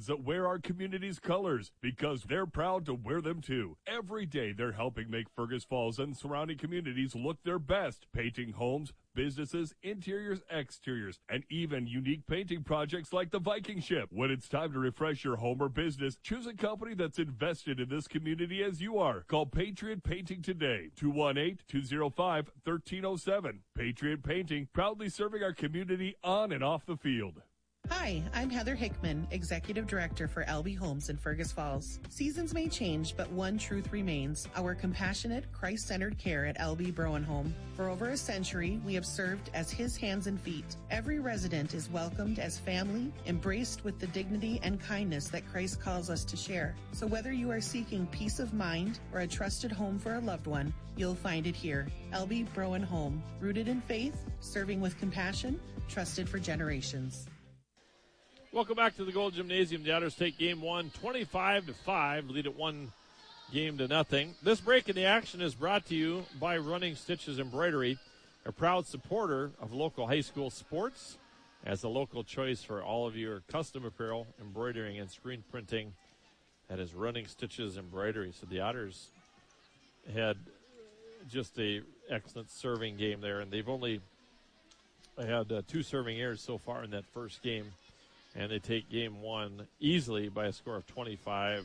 that wear our community's colors because they're proud to wear them too. Every day they're helping make Fergus Falls and surrounding communities look their best, painting homes, businesses, interiors, exteriors, and even unique painting projects like the Viking ship. When it's time to refresh your home or business, choose a company that's invested in this community as you are. Call Patriot Painting today, 218-205-1307. Patriot Painting, proudly serving our community on and off the field. Hi, I'm Heather Hickman, Executive Director for LB Homes in Fergus Falls. Seasons may change, but one truth remains: our compassionate, Christ-centered care at LB Browen Home. For over a century, we have served as His hands and feet. Every resident is welcomed as family, embraced with the dignity and kindness that Christ calls us to share. So whether you are seeking peace of mind or a trusted home for a loved one, you'll find it here. LB Browen Home, rooted in faith, serving with compassion, trusted for generations. Welcome back to the Gold Gymnasium. The Otters take game one, 25-5, lead at 1-0. This break in the action is brought to you by Running Stitches Embroidery, a proud supporter of local high school sports, as a local choice for all of your custom apparel, embroidering, and screen printing. That is Running Stitches Embroidery. So the Otters had just a excellent serving game there, and they've only had 2 serving errors so far in that first game. And they take game one easily by a score of 25-5.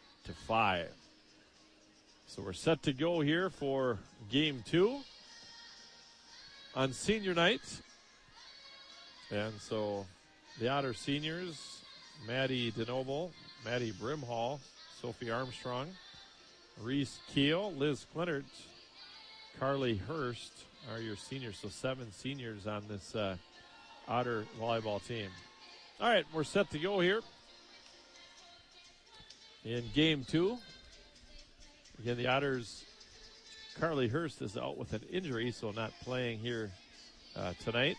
So we're set to go here for game 2 on senior night. And so the Otter seniors, Maddie DeNoble, Maddie Brimhall, Sophie Armstrong, Reese Keel, Liz Clinert, Carly Hurst are your seniors. So 7 seniors on this Otter volleyball team. All right, we're set to go here in game 2. Again, the Otters, Carly Hurst is out with an injury, so not playing here tonight.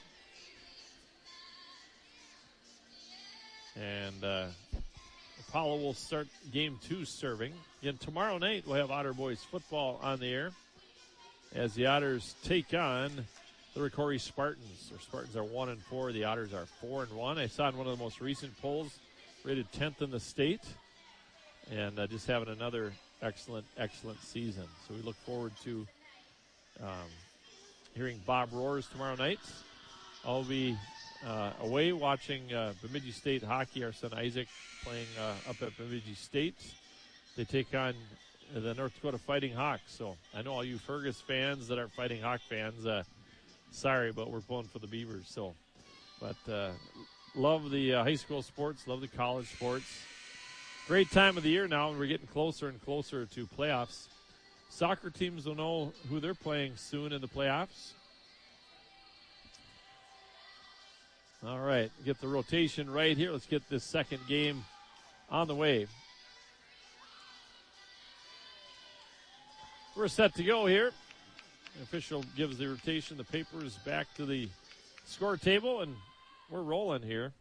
And Apollo will start game 2 serving. Again, tomorrow night we'll have Otter Boys football on the air as the Otters take on the Ricori Spartans. Our Spartans are 1-4. The Otters are 4-1. I saw in one of the most recent polls, rated 10th in the state, and just having another excellent season. So we look forward to hearing Bob Roars tomorrow night. I'll be away watching Bemidji State hockey. Our son Isaac playing up at Bemidji State. They take on the North Dakota Fighting Hawks. So I know all you Fergus fans that aren't Fighting Hawk fans, sorry, but we're pulling for the Beavers. So, but love the high school sports, love the college sports. Great time of the year now, and we're getting closer and closer to playoffs. Soccer teams will know who they're playing soon in the playoffs. All right, get the rotation right here. Let's get this second game on the way. We're set to go here. The official gives the rotation, the papers back to the score table, and we're rolling here.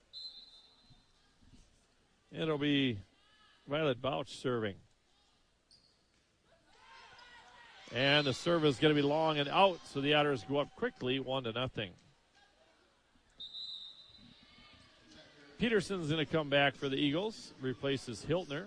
It'll be Violet Bouch serving. And the serve is going to be long and out, so the Otters go up quickly, 1-0. Peterson's going to come back for the Eagles, replaces Hiltner.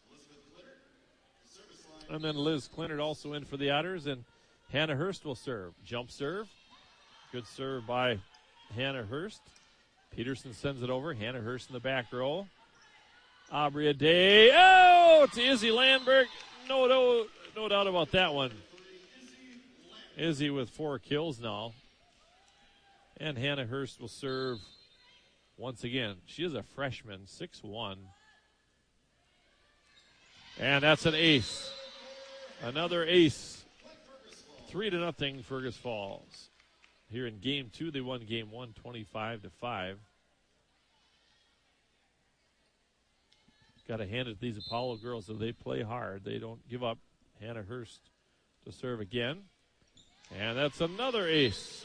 And then Liz Clinard also in for the Otters, and Hannah Hurst will serve. Jump serve. Good serve by Hannah Hurst. Peterson sends it over. Hannah Hurst in the back row. Aubrey Day. Oh, to Izzy Landberg. No doubt about that one. Izzy with 4 kills now. And Hannah Hurst will serve once again. She is a freshman, 6'1". And that's an ace. Another ace. 3-0 Fergus Falls. Here in game 2, they won game 1, 25-5. Got to hand it to these Apollo girls, so they play hard. They don't give up. Hannah Hurst to serve again. And that's another ace.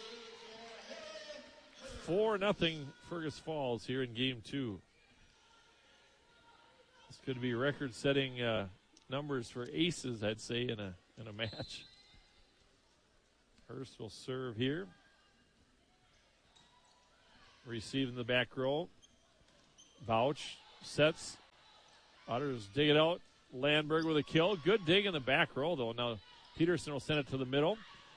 4-0 Fergus Falls here in game 2. This could be record-setting numbers for aces, I'd say, in a match. Hurst will serve here. Receiving the back row. Bouch sets. Otters dig it out. Landberg with a kill. Good dig in the back row, though. Now Peterson will send it to the middle.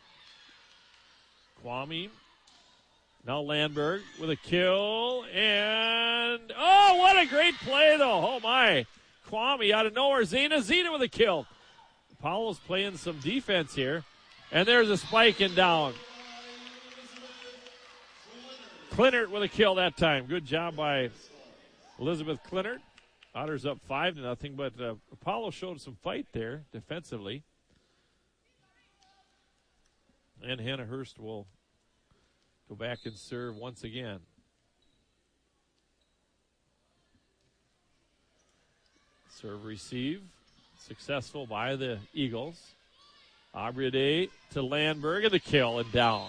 Kwame. Now Landberg with a kill. And, oh, what a great play, though. Oh, my. Kwame out of nowhere. Zena with a kill. Apollo's playing some defense here. And there's a spike and down. Clinert with a kill that time. Good job by Elizabeth Clinert. Otters up 5-0, but Apollo showed some fight there defensively. And Hannah Hurst will go back and serve once again. Serve receive. Successful by the Eagles. Abriade to Landberg and the kill and down.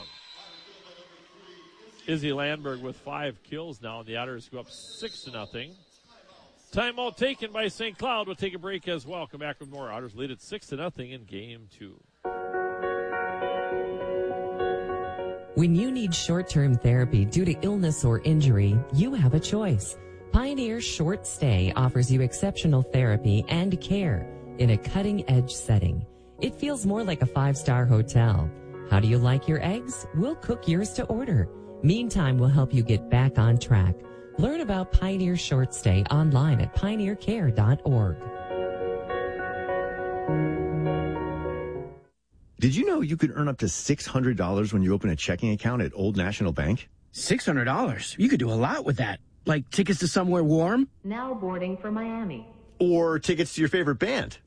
Izzy Landberg with 5 kills now, and the Otters go up 6-0. Timeout taken by St. Cloud. We'll take a break as well. Come back with more. Otters lead at 6-0 in game 2. When you need short-term therapy due to illness or injury, you have a choice. Pioneer Short Stay offers you exceptional therapy and care in a cutting-edge setting. It feels more like a 5-star hotel. How do you like your eggs? We'll cook yours to order. Meantime, we'll help you get back on track. Learn about Pioneer Short Stay online at pioneercare.org. Did you know you could earn up to $600 when you open a checking account at Old National Bank? $600? You could do a lot with that. Like tickets to somewhere warm? Now boarding for Miami. Or tickets to your favorite band?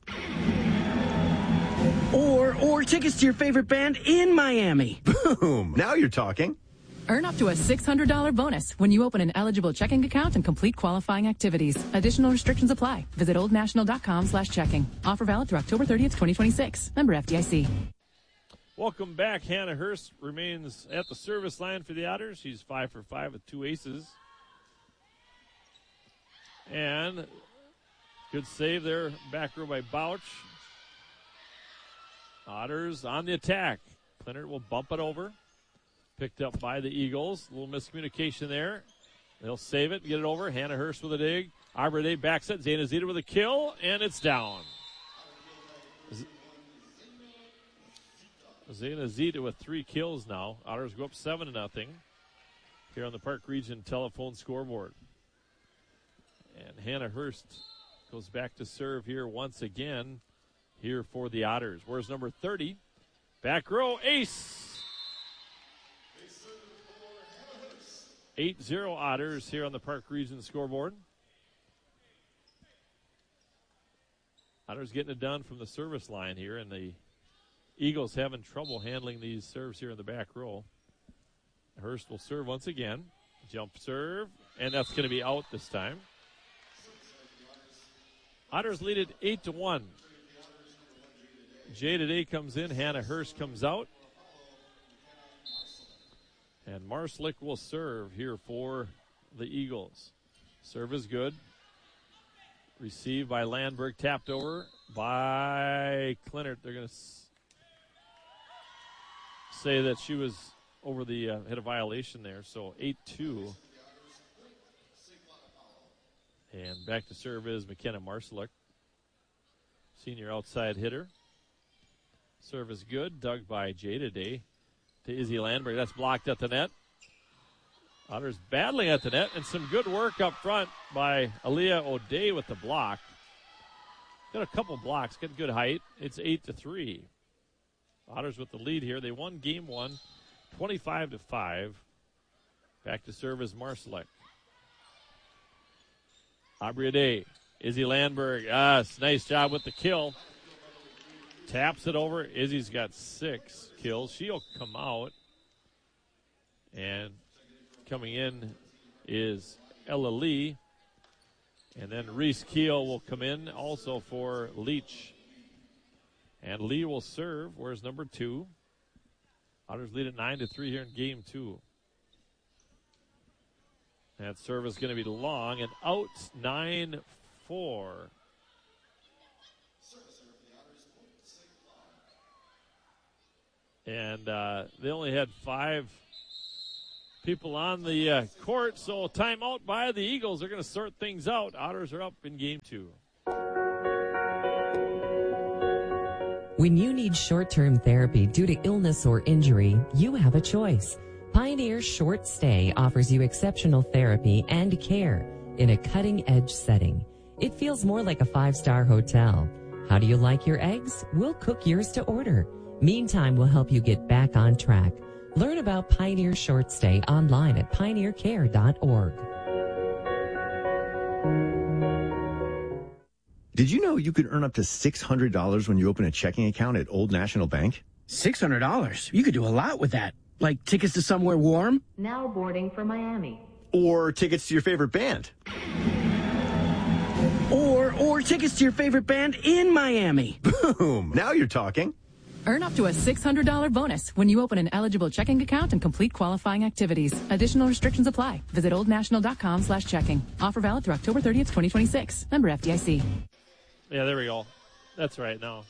Or tickets to your favorite band in Miami. Boom! Now you're talking. Earn up to a $600 bonus when you open an eligible checking account and complete qualifying activities. Additional restrictions apply. Visit oldnational.com/checking. Offer valid through October 30th, 2026. Member FDIC. Welcome back. Hannah Hurst remains at the service line for the Otters. She's 5 for 5 with 2 aces. And good save there, back row by Bouch. Otters on the attack. Clinert will bump it over. Picked up by the Eagles. A little miscommunication there. They'll save it, get it over. Hannah Hurst with a dig. Arbrede backs it. Zena Zita with a kill, and it's down. Zena Zita with 3 kills now. Otters go up 7-0 here on the Park Region telephone scoreboard. And Hannah Hurst goes back to serve here once again here for the Otters. Where's number 30? Back row, ace. 8-0 Otters here on the Park Region scoreboard. Otters getting it done from the service line here, and the Eagles having trouble handling these serves here in the back row. Hurst will serve once again. Jump serve, and that's going to be out this time. Otters lead it 8-1. Jay today comes in. Hannah Hurst comes out. And Marslick will serve here for the Eagles. Serve is good. Received by Landberg. Tapped over by Clinert. They're going to say that she was over the had a violation there. So 8-2. And back to serve is McKenna Marslick. Senior outside hitter. Serve is good. Dug by Jay today. To Izzy Landberg. That's blocked at the net. Otters battling at the net, and some good work up front by Aaliyah O'Day with the block. Got a couple blocks, got good height. It's 8-3. Otters with the lead here. They won game 1, 25-5. Back to serve is Marslick. Abriade. Izzy Landberg. Nice job with the kill. Taps it over. Izzy's got 6 kills. She'll come out. And coming in is Ella Lee. And then Reese Keel will come in also for Leach. And Lee will serve. Where's number 2? Otters lead at 9-3 here in game 2. That serve is going to be long and out 9-4. And they only had 5 people on the court, so timeout by the Eagles. They're going to sort things out. Otters are up in game 2. When you need short-term therapy due to illness or injury, you have a choice. Pioneer Short Stay offers you exceptional therapy and care in a cutting-edge setting. It feels more like a 5-star hotel. How do you like your eggs? We'll cook yours to order. Meantime, we'll help you get back on track. Learn about Pioneer Short Stay online at pioneercare.org. Did you know you could earn up to $600 when you open a checking account at Old National Bank? $600? You could do a lot with that. Like tickets to somewhere warm? Now boarding for Miami. Or tickets to your favorite band? Or tickets to your favorite band in Miami. Boom! Now you're talking. Earn up to a $600 bonus when you open an eligible checking account and complete qualifying activities. Additional restrictions apply. Visit oldnational.com/checking. Offer valid through October 30th, 2026. Member FDIC. Yeah, there we go. That's right now.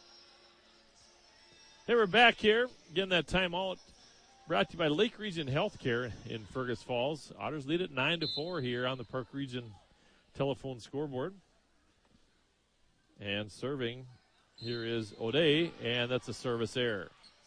Hey, we're back here. Getting that timeout brought to you by Lake Region Healthcare in Fergus Falls. Otters lead at 9-4 here on the Park Region telephone scoreboard. And serving here is O'Day, and that's a service error.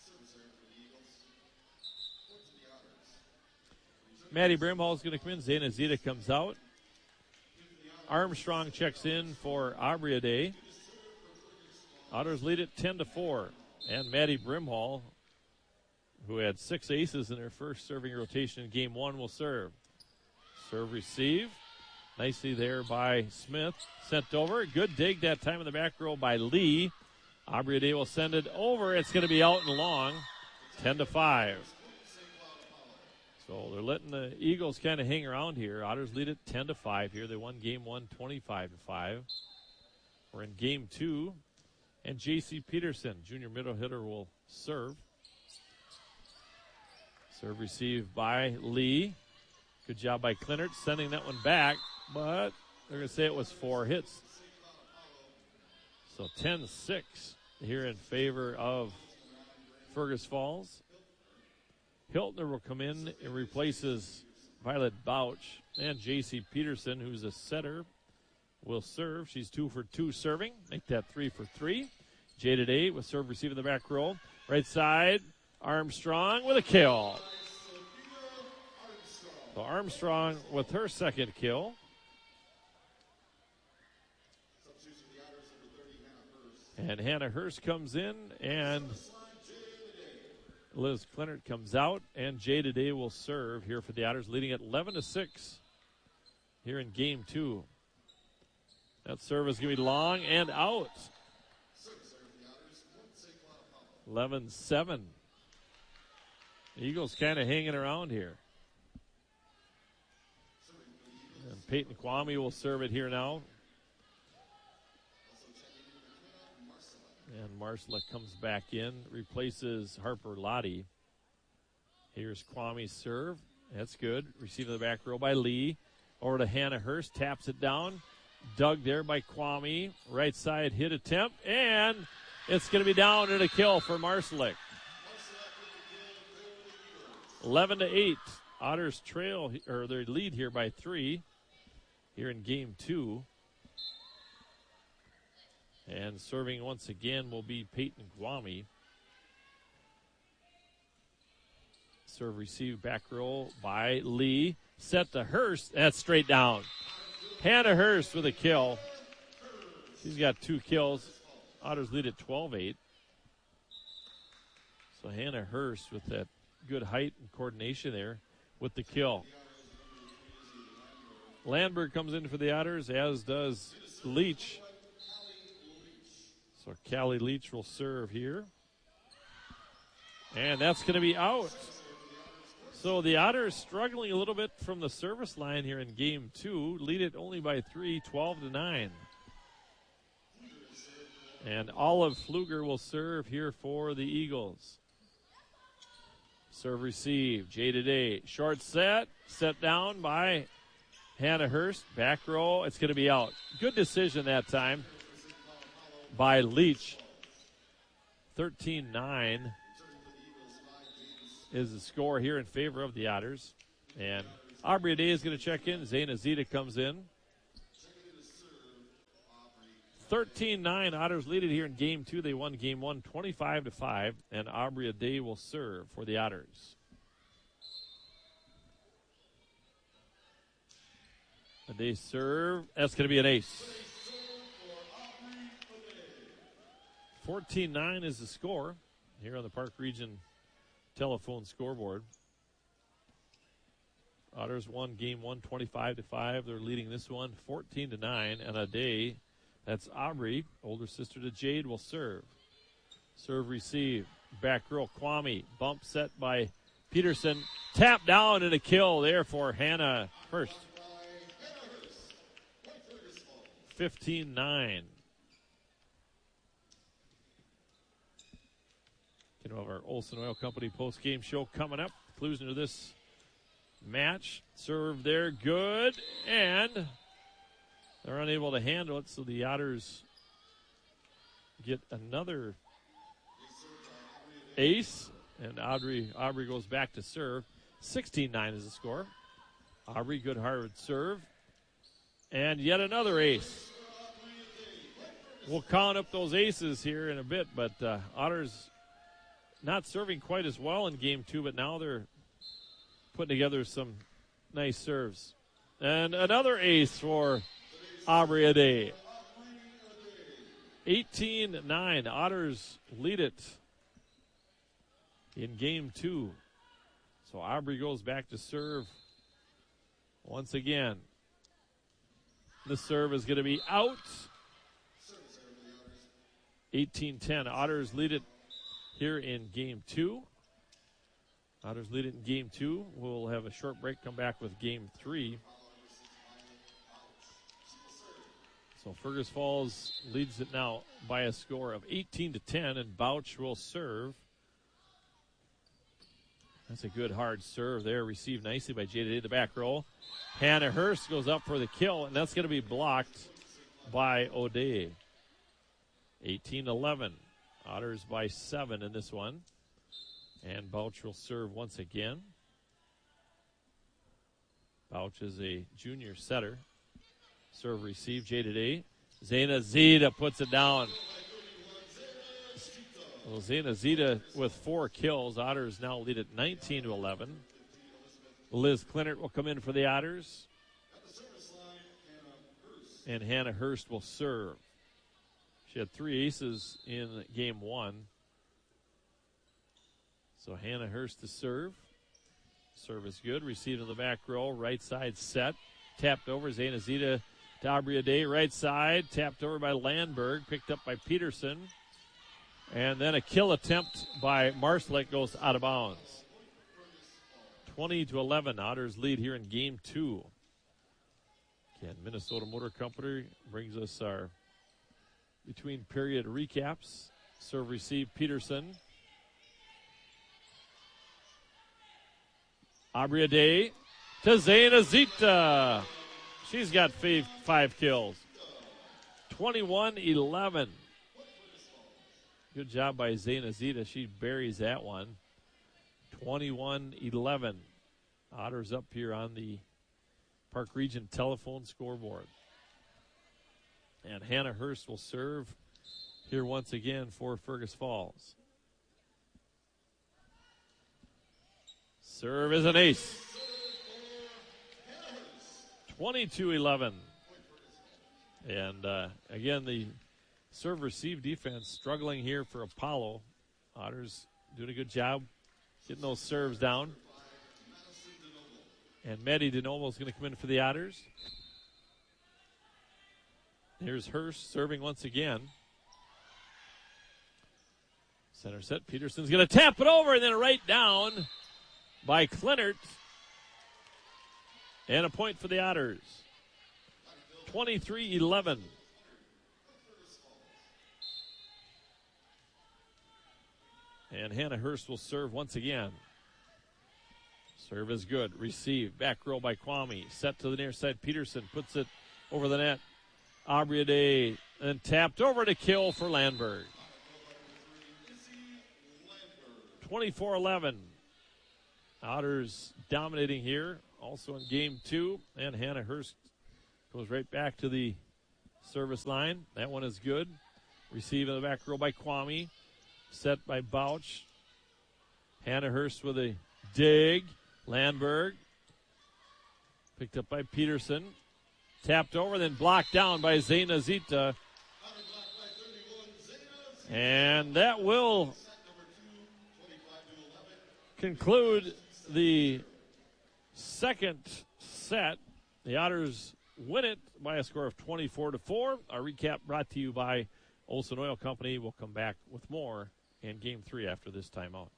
Maddie Brimhall is going to come in. Zayna Zita comes out. Armstrong checks in for Aubrey O'Day. Otters lead it 10-4. And Maddie Brimhall, who had 6 aces in her first serving rotation in game 1, will serve. Serve receive. Nicely there by Smith. Sent over. Good dig that time in the back row by Lee. Aubrey O'Day will send it over. It's going to be out and long. 10-5. So they're letting the Eagles kind of hang around here. Otters lead it 10-5 here. They won game 1 25-5. We're in game 2. And J.C. Peterson, junior middle hitter, will serve. Serve received by Lee. Good job by Clinert sending that one back, but they're going to say it was 4 hits. So 10-6 here in favor of Fergus Falls. Hiltner will come in and replaces Violet Bouch. And J.C. Peterson, who's a setter, will serve. She's 2 for 2 serving. Make that 3 for 3. Jaded 8 with serve receive in the back row. Right side, Armstrong with a kill. So Armstrong with her second kill. And Hannah Hurst comes in, and Liz Clinert comes out, and Jay Today will serve here for the Otters, leading at 11-6 here in game 2. That serve is going to be long and out. 11-7. Eagles kind of hanging around here. And Peyton Kwame will serve it here now. And Marcella comes back in, replaces Harper Lottie. Here's Kwame's serve. That's good. Receiving the back row by Lee. Over to Hannah Hurst. Taps it down. Dug there by Kwame. Right side hit attempt. And it's going to be down and a kill for Marcelick. 11-8. Otters trail, or their lead here by 3 here in game 2. And serving once again will be Peyton Kwame. Serve received back row by Lee. Set to Hurst. That's straight down. Hannah Hurst with a kill. She's got 2 kills. Otters lead at 12-8. So Hannah Hurst with that good height and coordination there with the kill. Landberg comes in for the Otters, as does Leach. So Callie Leach will serve here. And that's going to be out. So the Otters struggling a little bit from the service line here in game 2. Lead it only by 3, 12-9. And Olive Pfluger will serve here for the Eagles. Serve receive. Jay Today. Short set. Set down by Hannah Hurst. Back row. It's going to be out. Good decision that time by Leach. 13-9 is the score here in favor of the Otters. And Aubrey Day is going to check in. Zayna Zita comes in 13-9. Otters lead it here in game 2. They won game 1 25-5, and Aubrey Ade will serve for the Otters. Ade serve. That's going to be an ace. 14-9 is the score here on the Park Region telephone scoreboard. Otters won game 1 25-5. They're leading this one 14-9, and Ade, that's Aubrey, older sister to Jade, will serve. Serve receive. Back row, Kwame. Bump set by Peterson. Tap down and a kill there for Hannah Hurst. 15-9. You know, our Olson Oil Company post-game show coming up. Conclusion to this match. Serve there, good, and they're unable to handle it, so the Otters get another ace, and Aubrey goes back to serve. 16-9 is the score. Aubrey, good hard serve, and yet another ace. We'll count up those aces here in a bit, but Otters not serving quite as well in game 2, but now they're putting together some nice serves. And another ace for Aubrey Ade. 18-9. Otters lead it in game 2. So Aubrey goes back to serve once again. The serve is going to be out. 18-10. Otters lead it here in game 2. Otters lead it in game 2. We'll have a short break, come back with game 3. So Fergus Falls leads it now by a score of 18-10, and Bouch will serve. That's a good hard serve there, received nicely by Jade Ade, the back row. Hannah Hurst goes up for the kill, and that's going to be blocked by O'Day. 18-11. Otters by 7 in this one. And Bouch will serve once again. Bouch is a junior setter. Serve received, Jade Ade. Zayna Zita puts it down. Well, Zayna Zita with 4 kills. Otters now lead at 19-11. Liz Clinert will come in for the Otters. And Hannah Hurst will serve. She had 3 aces in game 1. So Hannah Hurst to serve. Serve is good. Received in the back row. Right side set. Tapped over. Zayna Zita to Aubrey Ade. Right side. Tapped over by Landberg. Picked up by Peterson. And then a kill attempt by Marslick goes out of bounds. 20-11. Otters lead here in game 2. Again, Minnesota Motor Company brings us our between period recaps. Serve receive Peterson. Aubrey Ade to Zayna Zita. She's got 5 kills. 21-11. Good job by Zayna Zita. She buries that one. 21-11. Otters up here on the Park Region telephone scoreboard. And Hannah Hurst will serve here once again for Fergus Falls. Serve is an ace. 22-11. And again, the serve receive defense struggling here for Apollo. Otters doing a good job getting those serves down. And Maddie DeNomo is going to come in for the Otters. Here's Hurst serving once again. Center set. Peterson's going to tap it over and then right down by Clinert. And a point for the Otters. 23-11. And Hannah Hurst will serve once again. Serve is good. Receive. Back row by Kwame. Set to the near side. Peterson puts it over the net. Aubrey Ade. And tapped over to kill for Landberg. 24-11. Otters dominating here. Also in game 2. And Hannah Hurst goes right back to the service line. That one is good. Receive in the back row by Kwame. Set by Bouch. Hannah Hurst with a dig. Landberg. Picked up by Peterson. Tapped over, then blocked down by Zayna Zita. And that will conclude the second set. The Otters win it by a score of 24-4. Our recap brought to you by Olson Oil Company. We'll come back with more in Game 3 after this timeout.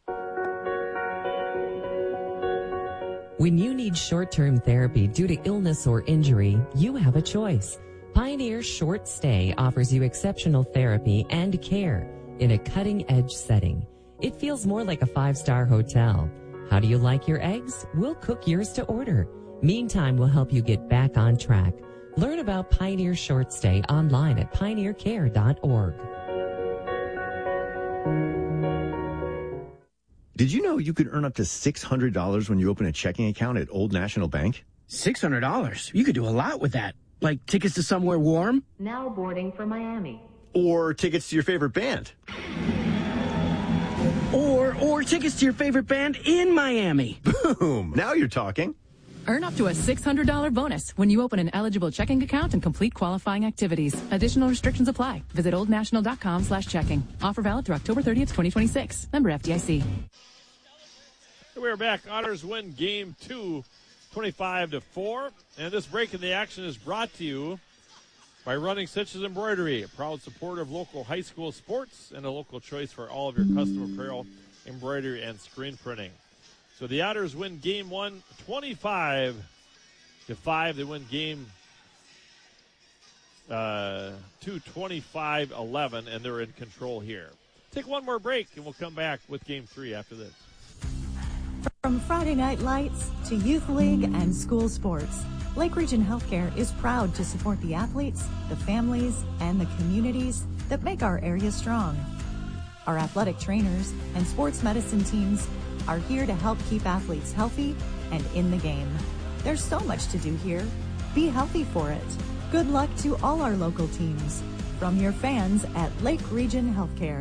When you need short-term therapy due to illness or injury, you have a choice. Pioneer Short Stay offers you exceptional therapy and care in a cutting-edge setting. It feels more like a 5-star hotel. How do you like your eggs? We'll cook yours to order. Meantime, we'll help you get back on track. Learn about Pioneer Short Stay online at pioneercare.org. Did you know you could earn up to $600 when you open a checking account at Old National Bank? $600? You could do a lot with that. Like tickets to somewhere warm? Now boarding for Miami. Or tickets to your favorite band? Or tickets to your favorite band in Miami. Boom! Now you're talking. Earn up to a $600 bonus when you open an eligible checking account and complete qualifying activities. Additional restrictions apply. Visit oldnational.com/checking. Offer valid through October 30th, 2026. Member FDIC. We're back. Otters win Game 2, 25-4. And this break in the action is brought to you by Running Stitches Embroidery, a proud supporter of local high school sports and a local choice for all of your custom apparel, embroidery, and screen printing. So the Otters win Game 1, 25-5. They win Game 2, 25-11, and they're in control here. Take one more break, and we'll come back with Game 3 after this. From Friday Night Lights to Youth League and school sports, Lake Region Healthcare is proud to support the athletes, the families, and the communities that make our area strong. Our athletic trainers and sports medicine teams are here to help keep athletes healthy and in the game. There's so much to do here. Be healthy for it. Good luck to all our local teams. From your fans at Lake Region Healthcare.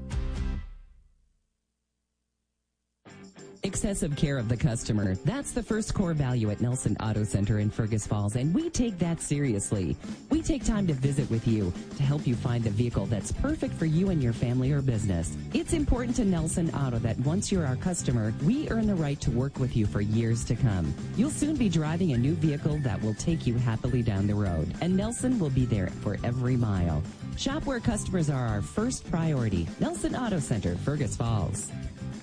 Excessive care of the customer. That's the first core value at Nelson Auto Center in Fergus Falls, and we take that seriously. We take time to visit with you to help you find the vehicle that's perfect for you and your family or business. It's important to Nelson Auto that once you're our customer, we earn the right to work with you for years to come. You'll soon be driving a new vehicle that will take you happily down the road, and Nelson will be there for every mile. Shop where customers are our first priority. Nelson Auto Center, Fergus Falls.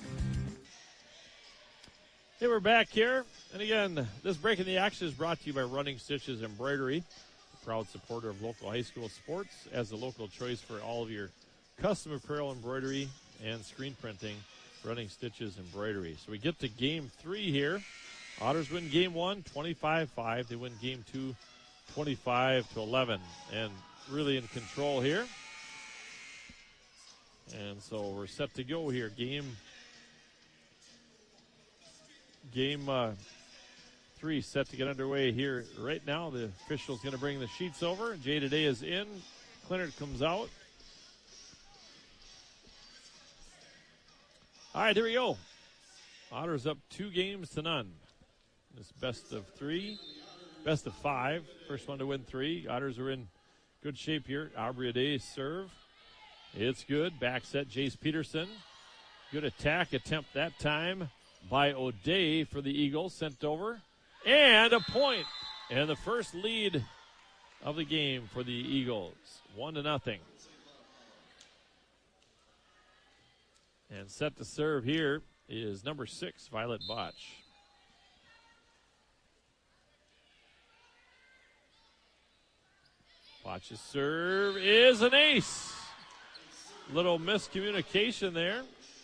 Hey, we're back here. And again, this break in the action is brought to you by Running Stitches Embroidery, a proud supporter of local high school sports as a local choice for all of your custom apparel embroidery and screen printing. Running Stitches Embroidery. So we get to Game 3 here. Otters win Game 1, 25-5. They win Game 2, 25-11. And really in control here. And so we're set to go here. Game 3 set to get underway here right now. The official's going to bring the sheets over. Jay today is in. Clinard comes out. All right, here we go. Otters up 2-0. This best of 5. First one to win 3. Otters are in good shape here. Aubrey Day serve. It's good. Back set, Jace Peterson. Good attack attempt that time by O'Day for the Eagles, sent over, and a point. And the first lead of the game for the Eagles, 1-0. And set to serve here is number 6, Violet Botch. Botch's serve is an ace. Little miscommunication there.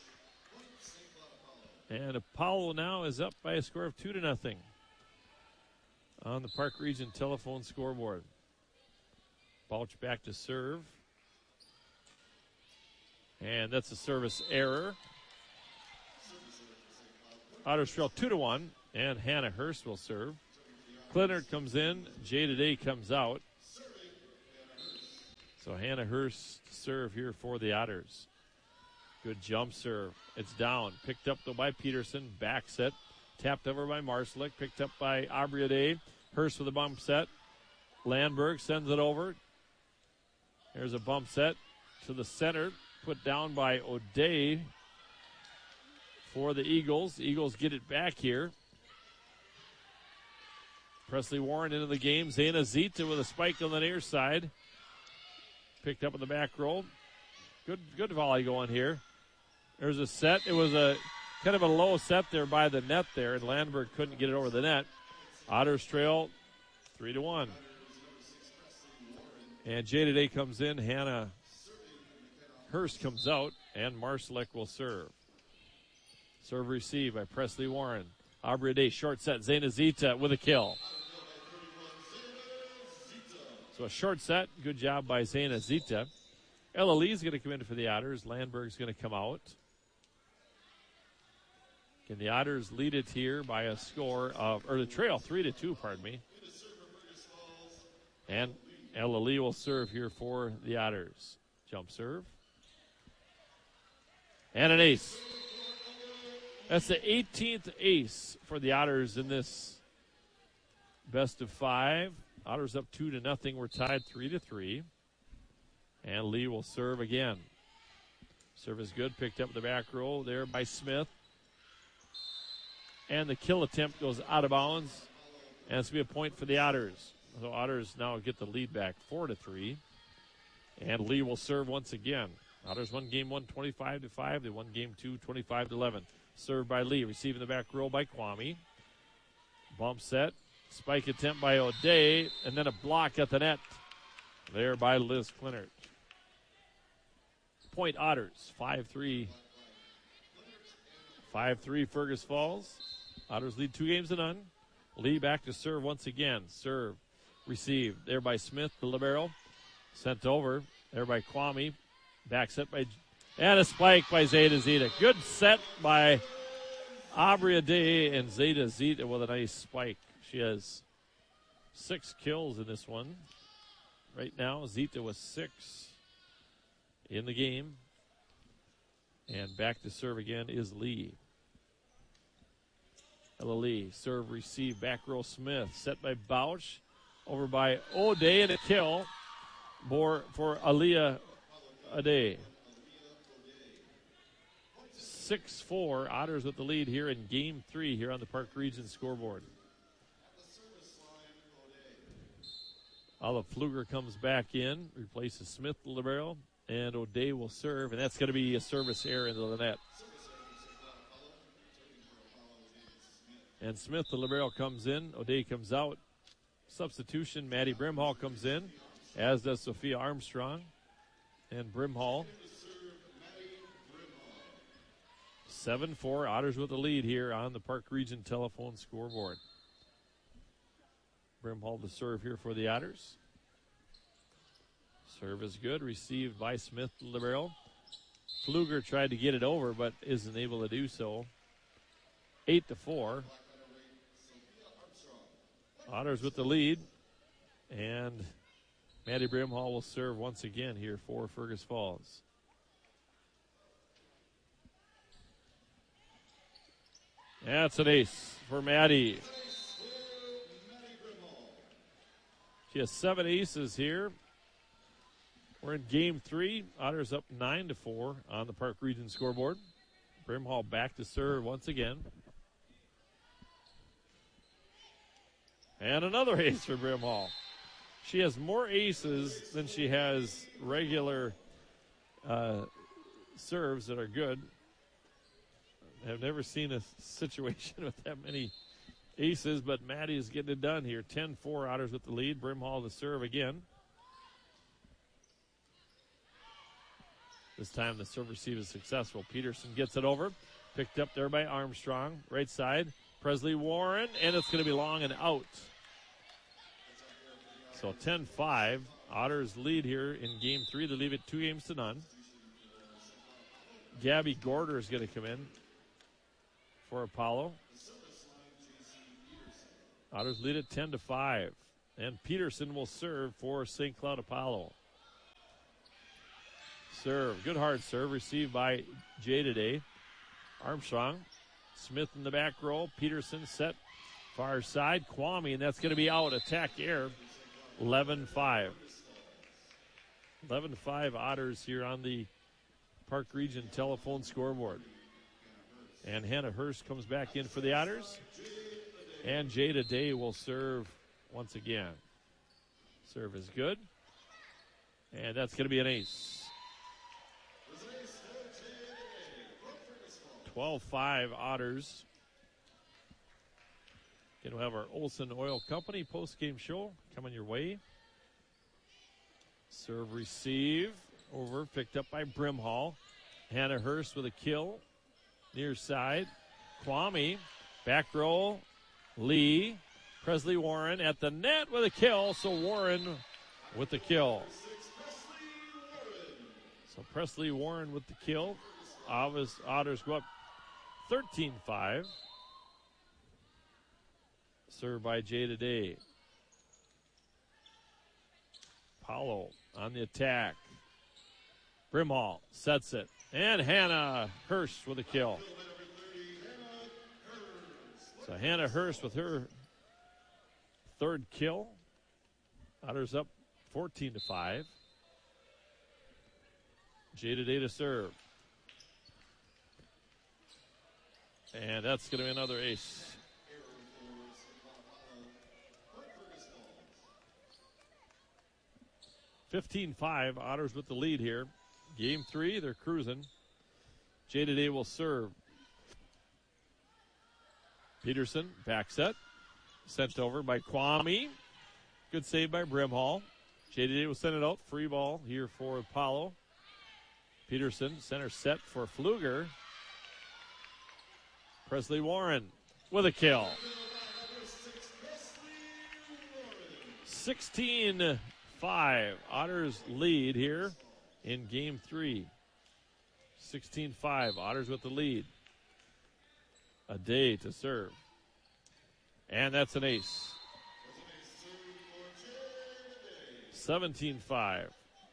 And Apollo now is up by a score of 2-0 on the Park Region telephone scoreboard. Bouch back to serve. And that's a service error. Otters trail 2-1, and Hannah Hurst will serve. Clinard comes in. Jay Today comes out. So Hannah Hurst serve here for the Otters. Good jump serve. It's down. Picked up though by Peterson. Back set. Tapped over by Marslick. Picked up by Abriade. Hurst with a bump set. Landberg sends it over. There's a bump set to the center. Put down by O'Day for the Eagles. Eagles get it back here. Presley Warren into the game. Zayna Zita with a spike on the near side. Picked up in the back row. Good volley going here. There's a set. It was a kind of a low set there by the net there, and Landberg couldn't get it over the net. Otters trail 3-1. And Jada Day comes in. Hannah Hurst comes out, and Marslick will serve. Serve receive by Presley Warren. Aubrey Day, short set. Zayna Zita with a kill. So a short set. Good job by Zayna Zita. Ella Lee's going to come in for the Otters. Landberg's going to come out. Can the Otters lead it here by a score of, or the trail 3-2, pardon me. And Ella Lee will serve here for the Otters. Jump serve. And an ace. That's the 18th ace for the Otters in this best of 5. Otters up 2-0. We're tied 3-3. And Lee will serve again. Serve is good. Picked up the back row there by Smith. And the kill attempt goes out of bounds. And it's going to be a point for the Otters. So Otters now get the lead back 4-3. And Lee will serve once again. Otters won game 1 25-5. They won game 2 25-11. Served by Lee. Receiving the back row by Kwame. Bump set. Spike attempt by O'Day. And then a block at the net. There by Liz Clinert. Point Otters. 5-3. 5-3 Fergus Falls. Otters lead 2-0. Lee back to serve once again. Serve. Received. There by Smith, the libero. Sent over. There by Kwame. Back set by... And a spike by Zayda Zita. Good set by Aubrey Ade and Zayda Zita with a nice spike. She has 6 kills in this one. Right now, Zita was 6 in the game. And back to serve again is Lee. Ella Lee, serve, receive, back row Smith. Set by Bouch. Over by O'Day and a kill for Aaliyah Ade. 6-4. Otters with the lead here in game 3 here on the Park Region scoreboard. Olive Pfluger comes back in, replaces Smith, the libero, and O'Day will serve, and that's going to be a service error into the net. And Smith, the libero, comes in. O'Day comes out. Substitution, Maddie Brimhall comes in, as does Sophia Armstrong. And Brimhall. 7-4. Otters with the lead here on the Park Region telephone scoreboard. Brimhall to serve here for the Otters. Serve is good. Received by Smith, the libero. Pfluger tried to get it over, but isn't able to do so. 8-4. Otters with the lead. And Maddie Brimhall will serve once again here for Fergus Falls. That's an ace for Maddie. She has 7 aces here. We're in game 3. Otters up 9-4 on the Park Region scoreboard. Brimhall back to serve once again. And another ace for Brimhall. She has more aces than she has regular serves that are good. I've never seen a situation with that many aces, but Maddie is getting it done here. 10-4, Otters with the lead. Brimhall to serve again. This time the serve receive is successful. Peterson gets it over. Picked up there by Armstrong. Right side. Presley Warren, and it's going to be long and out. So 10-5. Otters lead here in game 3. They leave it 2-0. Gabby Gorder is going to come in for Apollo. Otters lead it 10-5. And Peterson will serve for St. Cloud Apollo. serve. Good hard serve received by Jay today. Armstrong. Smith in the back row. Peterson set far side. Kwame, and that's going to be out. Attack air. 11-5. 11-5 Otters here on the Park Region telephone scoreboard. And Hannah Hurst comes back in for the Otters. And Jada Day will serve once again. Serve is good. And that's going to be an ace. 12-5 Otters. Going to have our Olson Oil Company post-game show coming your way. Serve receive. Over. Picked up by Brimhall. Hannah Hurst with a kill. Near side. Kwame. Back row. Lee. Presley Warren at the net with a kill. So Warren with the kill. So Presley Warren with the kill. Otters go up 13-5. Served by Jada Day. Paulo on the attack. Brimhall sets it. And Hannah Hurst with a kill. So Hannah Hurst with her third kill. Otters up 14-5. Jada Day to serve. And that's going to be another ace. (15-5) Otters with the lead here. Game 3, they're cruising. Jada Day will serve. Peterson, back set. Sent over by Kwame. Good save by Brimhall. Jada Day will send it out. Free ball here for Apollo. Peterson, center set for Pfluger. Presley Warren with a kill. 16-5. Otters lead here in game 3. 16-5. Otters with the lead. A Day to serve. And that's an ace. 17-5.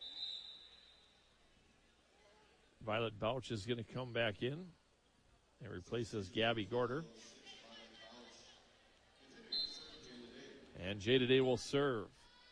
Violet Bouch is going to come back in and replaces Gabby Gorder. And Jada Day will serve.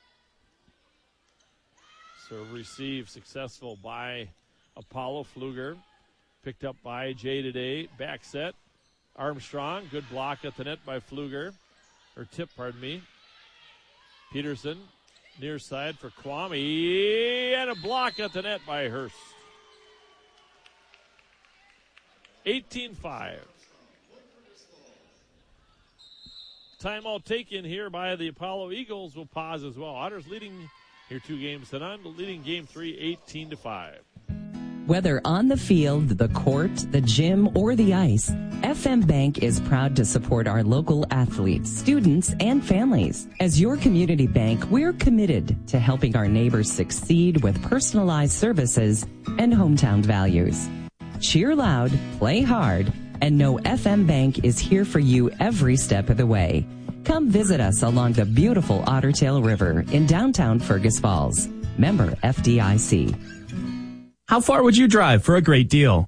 Serve receive successful by Apollo Pfluger. Picked up by Jada Day. Back set. Armstrong. Good block at the net by Pfluger. Or tip, pardon me. Peterson. Near side for Kwame. And a block at the net by Hurst. 18-5. Timeout taken here by the Apollo Eagles. Will pause as well. Otters leading here 2-0, leading game 3, 18-5. Whether on the field, the court, the gym, or the ice, FM Bank is proud to support our local athletes, students, and families. As your community bank, we're committed to helping our neighbors succeed with personalized services and hometown values. Cheer loud, play hard, and know FM Bank is here for you every step of the way. Come visit us along the beautiful Otter Tail River in downtown Fergus Falls. Member FDIC. How far would you drive for a great deal?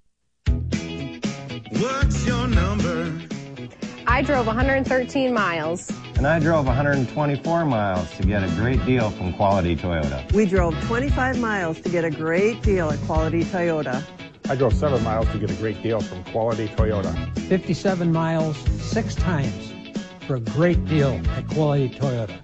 What's your number? I drove 113 miles. And I drove 124 miles to get a great deal from Quality Toyota. We drove 25 miles to get a great deal at Quality Toyota. I drove 7 miles to get a great deal from Quality Toyota. 57 miles 6 times for a great deal at Quality Toyota.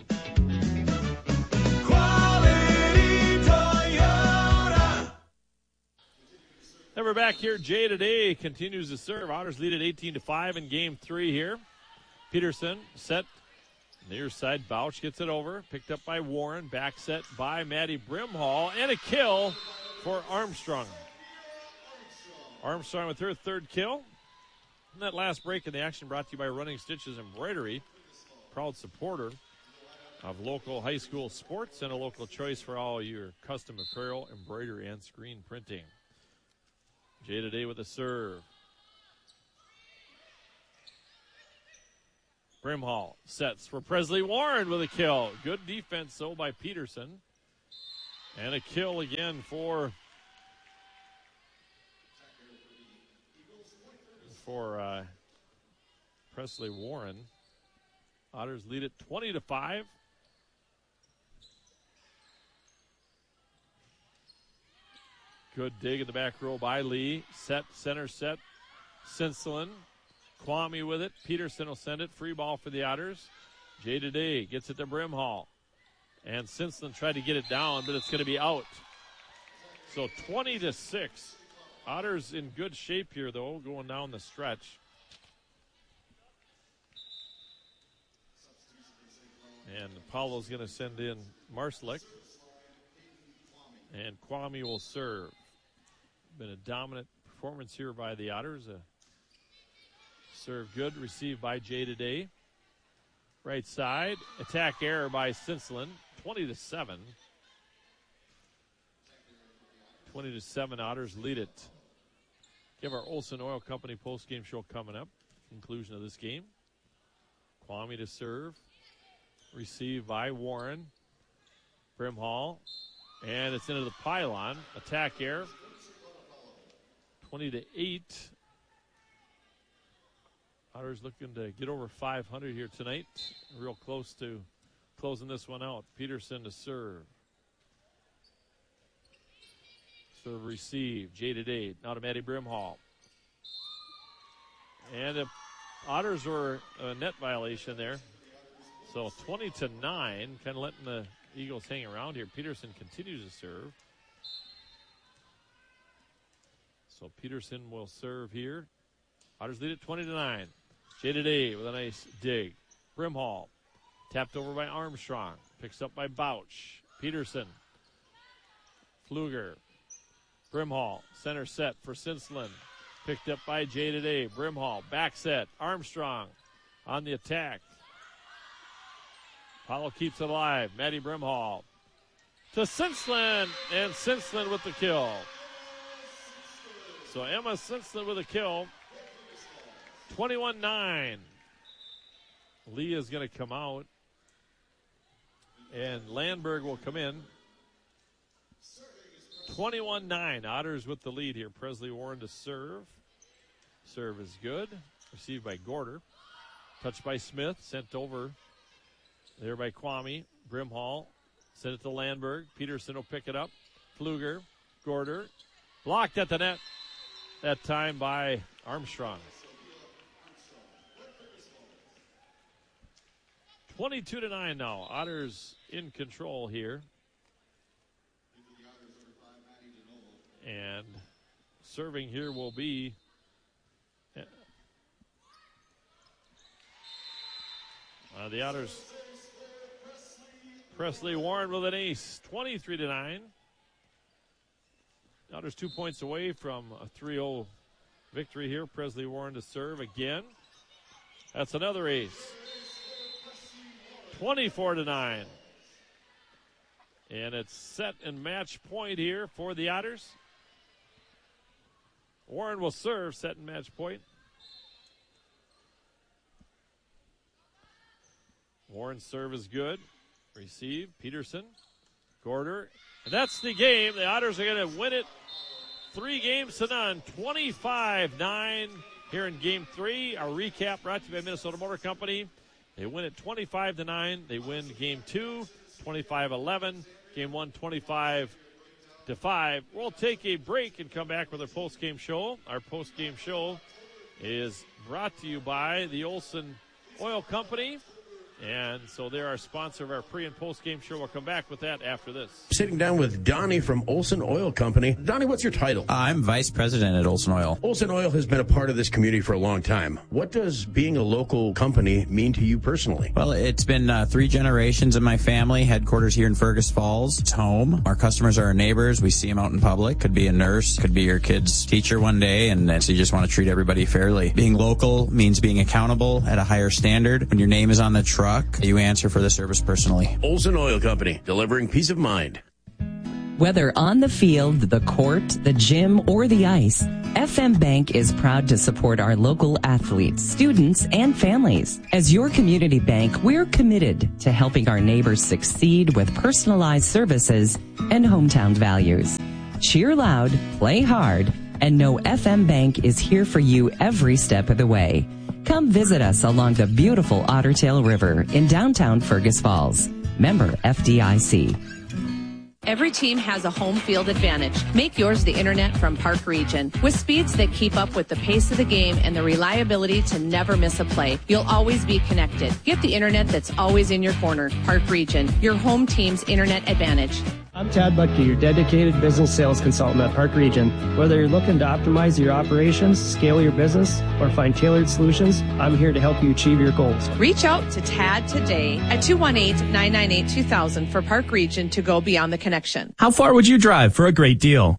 Quality Toyota. And we're back here. Jada Day continues to serve. Otters lead at 18-5 in game 3 here. Peterson set near side. Bouch gets it over. Picked up by Warren. Back set by Maddie Brimhall. And a kill for Armstrong. Armstrong with her third kill. And that last break in the action brought to you by Running Stitches Embroidery, proud supporter of local high school sports and a local choice for all your custom apparel, embroidery, and screen printing. Jada Day with a serve. Brimhall sets for Presley Warren with a kill. Good defense, though, by Peterson. And a kill again for for Presley Warren. Otters lead it 20-5. Good dig in the back row by Lee. Center set. Sinsland. Kwame with it. Peterson will send it. Free ball for the Otters. Jay Today gets it to Brimhall. And Sinsland tried to get it down, but it's going to be out. So 20-6. Otters in good shape here, though, going down the stretch. And Paulo's going to send in Marslick. And Kwame will serve. Been a dominant performance here by the Otters. Serve good, received by Jay Today. Right side, attack error by Sinsland. 20-7. 20-7, Otters lead it. We have our Olson Oil Company post-game show coming up. Conclusion of this game. Kwame to serve. Received by Warren. Brimhall. And it's into the pylon. Attack error. 20-8. Otters looking to get over 500 here tonight. Real close to closing this one out. Peterson to serve. Serve receive. Jay Today. Now to Matty Brimhall. And the Otters were a net violation there. So 20-9. Kind of letting the Eagles hang around here. Peterson continues to serve. So Peterson will serve here. Otters lead it 20-9. Jay Today with a nice dig. Brimhall. Tapped over by Armstrong. Picks up by Bouch. Peterson. Pfluger. Brimhall. Center set for Sinsland. Picked up by Jay Today. Brimhall. Back set. Armstrong on the attack. Paulo keeps it alive. Matty Brimhall. To Sinsland. And Sinsland with the kill. So Emma Sinsland with a kill. 21-9. Lee is going to come out. And Landberg will come in. 21-9. Otters with the lead here. Presley Warren to serve. Serve is good. Received by Gorder. Touched by Smith. Sent over there by Kwame. Brimhall. Sent it to Landberg. Peterson will pick it up. Pfluger. Gorder. Blocked at the net. That time by Armstrong. 22-9 now. Otters in control here. And serving here will be the Otters. Presley Warren with an ace. 23-9. Otters 2 points away from a 3-0 victory here. Presley Warren to serve again. That's another ace. 24-9. And it's set and match point here for the Otters. Warren will serve, set and match point. Warren's serve is good. Receive. Peterson. Gorder. And that's the game. The Otters are going to win it 3-0. 25-9 here in Game 3. Our recap brought to you by Minnesota Motor Company. They win it 25-9. They win Game 2, 25-11. Game 1, 25-5. We'll take a break and come back with our post-game show. Our post-game show is brought to you by the Olson Oil Company. And so they're our sponsor of our pre- and post-game show. We'll come back with that after this. Sitting down with Donnie from Olson Oil Company. Donnie, what's your title? I'm Vice President at Olson Oil. Olson Oil has been a part of this community for a long time. What does being a local company mean to you personally? Well, it's been 3 generations in my family. Headquarters here in Fergus Falls. It's home. Our customers are our neighbors. We see them out in public. Could be a nurse. Could be your kid's teacher one day. And so you just want to treat everybody fairly. Being local means being accountable at a higher standard. When your name is on the truck, you answer for the service personally. Olson Oil Company, delivering peace of mind. Whether on the field, the court, the gym, or the ice, FM Bank is proud to support our local athletes, students, and families. As your community bank, we're committed to helping our neighbors succeed with personalized services and hometown values. Cheer loud, play hard, and know FM Bank is here for you every step of the way. Come visit us along the beautiful Otter Tail River in downtown Fergus Falls. Member FDIC. Every team has a home field advantage. Make yours the internet from Park Region. With speeds that keep up with the pace of the game and the reliability to never miss a play, you'll always be connected. Get the internet that's always in your corner. Park Region, your home team's internet advantage. I'm Tad Butke, your dedicated business sales consultant at Park Region. Whether you're looking to optimize your operations, scale your business, or find tailored solutions, I'm here to help you achieve your goals. Reach out to Tad today at 218-998-2000 for Park Region to go beyond the connection. How far would you drive for a great deal?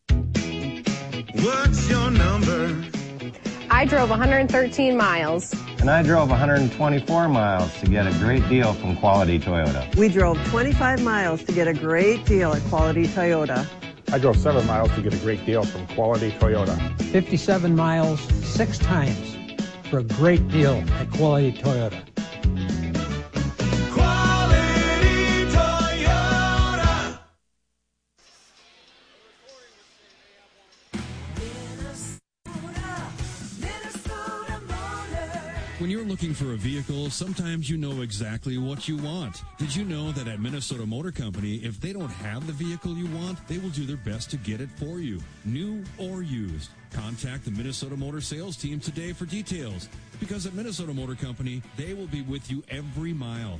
What's your number? I drove 113 miles. And I drove 124 miles to get a great deal from Quality Toyota. We drove 25 miles to get a great deal at Quality Toyota. I drove 7 miles to get a great deal from Quality Toyota. 57 miles 6 times for a great deal at Quality Toyota. Quality Toyota. When you're looking for a vehicle, sometimes you know exactly what you want. Did you know that at Minnesota Motor Company, if they don't have the vehicle you want, they will do their best to get it for you, new or used? Contact the Minnesota Motor sales team today for details, because at Minnesota Motor Company, they will be with you every mile.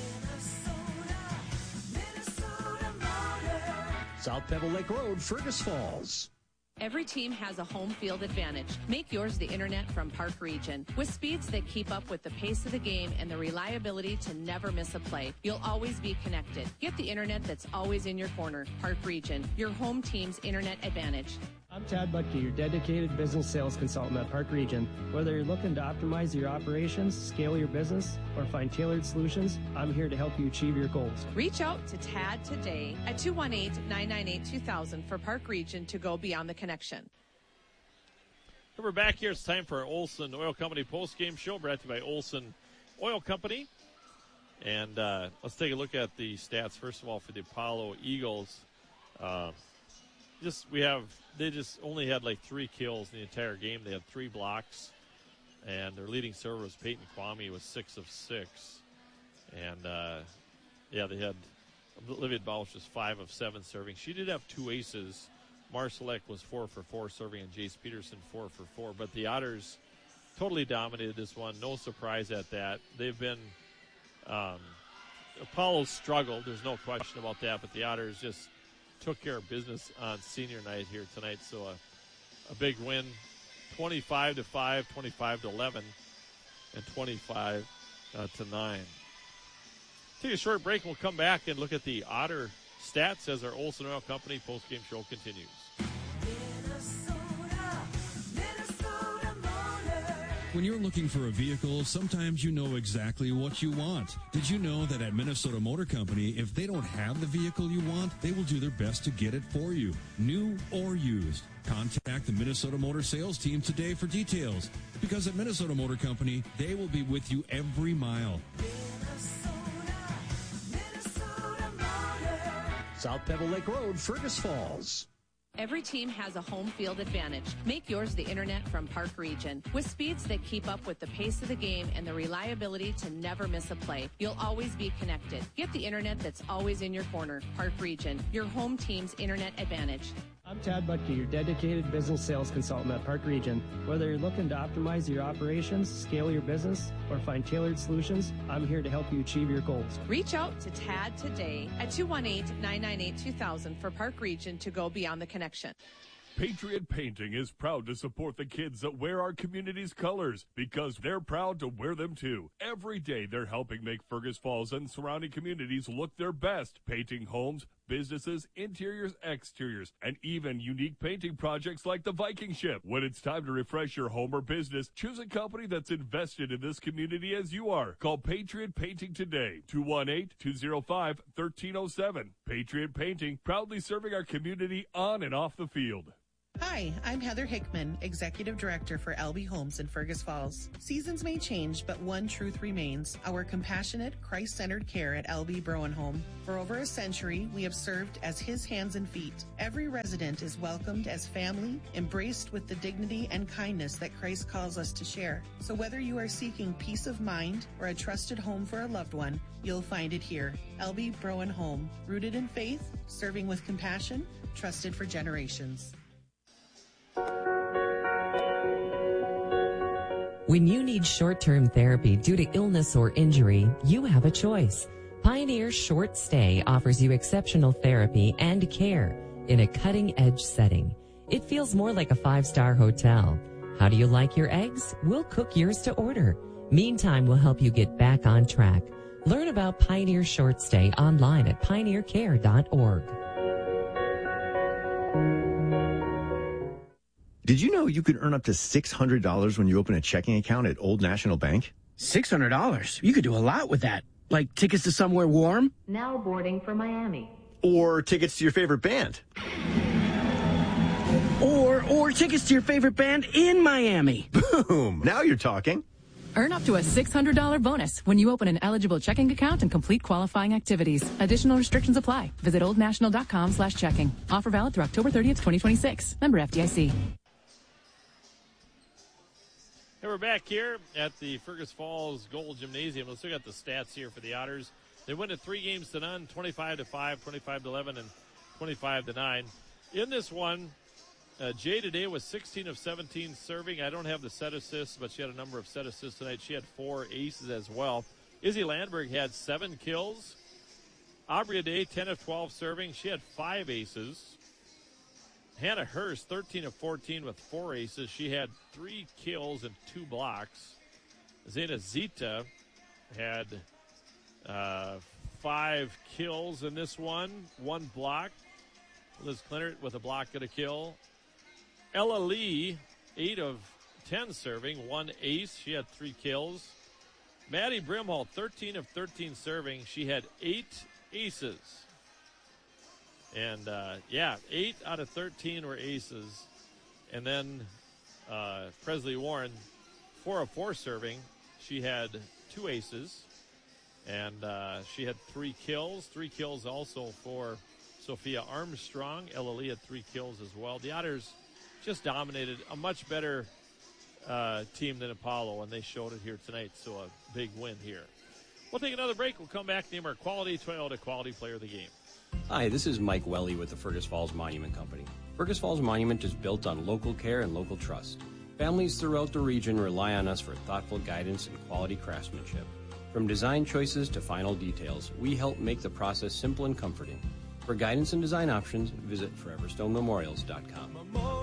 South Pebble Lake Road, Fergus Falls. Every team has a home field advantage. Make yours the internet from Park Region. With speeds that keep up with the pace of the game and the reliability to never miss a play, you'll always be connected. Get the internet that's always in your corner. Park Region, your home team's internet advantage. I'm Tad Butke, your dedicated business sales consultant at Park Region. Whether you're looking to optimize your operations, scale your business, or find tailored solutions, I'm here to help you achieve your goals. Reach out to Tad today at 218-998-2000 for Park Region to go beyond the connection. We're back here. It's time for our Olson Oil Company post-game show, brought to you by Olson Oil Company. And let's take a look at the stats, first of all, for the Apollo Eagles. They just only had like 3 kills in the entire game. They had 3 blocks, and their leading server was Peyton Kwame with 6 of 6. And they had Olivia Bausch was 5 of 7 serving. She did have 2 aces. Marcelek was 4 for 4 serving, and Jace Peterson 4 for 4. But the Otters totally dominated this one. No surprise at that. They've been Apollo's struggled. There's no question about that. But the Otters just took care of business on senior night here tonight. So a big win, 25-5, 25-11, and 25-9. Take a short break. We'll come back and look at the Otter stats as our Olson Oil Company postgame show continues. When you're looking for a vehicle, sometimes you know exactly what you want. Did you know that at Minnesota Motor Company, if they don't have the vehicle you want, they will do their best to get it for you, new or used? Contact the Minnesota Motor sales team today for details, because at Minnesota Motor Company, they will be with you every mile. South Pebble Lake Road, Fergus Falls. Every team has a home field advantage. Make yours the internet from Park Region. With speeds that keep up with the pace of the game and the reliability to never miss a play, you'll always be connected. Get the internet that's always in your corner. Park Region, your home team's internet advantage. I'm Tad Butke, your dedicated business sales consultant at Park Region. Whether you're looking to optimize your operations, scale your business, or find tailored solutions, I'm here to help you achieve your goals. Reach out to Tad today at 218-998-2000 for Park Region to go beyond the connection. Patriot Painting is proud to support the kids that wear our community's colors because they're proud to wear them too. Every day they're helping make Fergus Falls and surrounding communities look their best, painting homes, businesses, interiors, exteriors, and even unique painting projects like the Viking ship. When it's time to refresh your home or business, choose a company that's invested in this community as you are. Call Patriot Painting today, 218-205-1307. Patriot Painting, proudly serving our community on and off the field. Hi, I'm Heather Hickman, Executive Director for LB Homes in Fergus Falls. Seasons may change, but one truth remains: our compassionate, Christ-centered care at LB Browen Home. For over a century, we have served as His hands and feet. Every resident is welcomed as family, embraced with the dignity and kindness that Christ calls us to share. So whether you are seeking peace of mind or a trusted home for a loved one, you'll find it here. LB Browen Home, rooted in faith, serving with compassion, trusted for generations. When you need short-term therapy due to illness or injury, you have a choice. Pioneer Short Stay offers you exceptional therapy and care in a cutting-edge setting. It feels more like a 5-star hotel. How do you like your eggs? We'll cook yours to order. Meantime, we'll help you get back on track. Learn about Pioneer Short Stay online at pioneercare.org. Did you know you could earn up to $600 when you open a checking account at Old National Bank? $600? You could do a lot with that. Like tickets to somewhere warm? Now boarding for Miami. Or tickets to your favorite band? Or tickets to your favorite band in Miami. Boom! Now you're talking. Earn up to a $600 bonus when you open an eligible checking account and complete qualifying activities. Additional restrictions apply. Visit oldnational.com/checking. Offer valid through October 30th, 2026. Member FDIC. Hey, we're back here at the Fergus Falls Gold Gymnasium. Let's look at the stats here for the Otters. They win it 3-0, 25-5, 25-11, and 25-9. In this one, Jay today was 16 of 17 serving. I don't have the set assists, but she had a number of set assists tonight. She had 4 aces as well. Izzy Landberg had 7 kills. Aubrey Day, 10 of 12 serving. She had 5 aces. Hannah Hurst, 13 of 14 with 4 aces. She had 3 kills and 2 blocks. Zena Zita had 5 kills in this one, 1 block. Liz Clinert with a block and a kill. Ella Lee, 8 of 10 serving, 1 ace. She had 3 kills. Maddie Brimhall, 13 of 13 serving. She had 8 aces. And, 8 out of 13 were aces. And then Presley Warren, 4 of 4 serving. She had 2 aces. And she had 3 kills. 3 kills also for Sophia Armstrong. Ella Lee had 3 kills as well. The Otters just dominated a much better team than Apollo, and they showed it here tonight. So a big win here. We'll take another break. We'll come back, name our Quality Toyota Quality Player of the Game. Hi, this is Mike Welly with the Fergus Falls Monument Company. Fergus Falls Monument is built on local care and local trust. Families throughout the region rely on us for thoughtful guidance and quality craftsmanship. From design choices to final details, we help make the process simple and comforting. For guidance and design options, visit foreverstonememorials.com.